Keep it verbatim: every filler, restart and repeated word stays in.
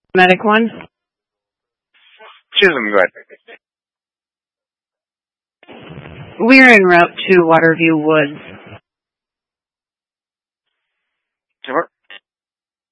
Medic one. Chisholm, go ahead. We're en route to Waterview Woods.